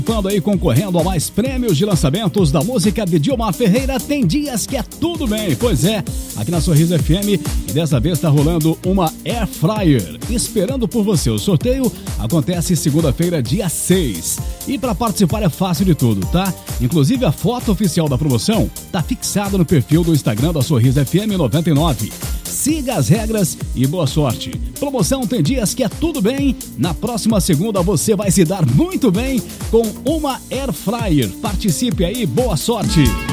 Participando aí, concorrendo a mais prêmios de lançamentos da música de Dilma Ferreira, Tem Dias Que É Tudo Bem. Pois é, aqui na Sorriso FM, e dessa vez está rolando uma Air Fryer, esperando por você. O sorteio acontece segunda-feira, dia 6. E para participar é fácil de tudo, tá? Inclusive a foto oficial da promoção tá fixada no perfil do Instagram da Sorriso FM 99. Siga as regras e boa sorte. Promoção Tem Dias Que É Tudo Bem. Na próxima segunda você vai se dar muito bem com uma Air Fryer. Participe aí, boa sorte.